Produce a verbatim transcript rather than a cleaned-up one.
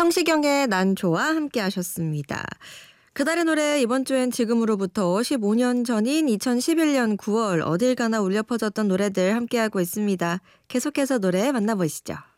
성시경의 난 좋아 함께 하셨습니다. 그달의 노래 이번 주엔 지금으로부터 십오 년 전인 이천십일 년 구월 어딜 가나 울려 퍼졌던 노래들 함께하고 있습니다. 계속해서 노래 만나보시죠.